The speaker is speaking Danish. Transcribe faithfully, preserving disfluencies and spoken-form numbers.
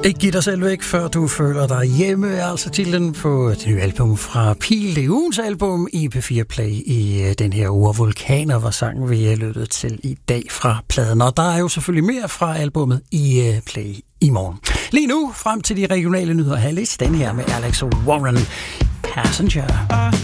Ikke giv dig selv væk, før du føler dig hjemme, er altså titlen på det nye album fra Pil. Det er ugens album i P fire Play i den her uge. Vulkaner var sangen, vi lyttede til i dag fra pladen. Og der er jo selvfølgelig mere fra albummet i Play i morgen. Lige nu, frem til de regionale nyheder, Hallis, den her med Alex Warren, Passenger.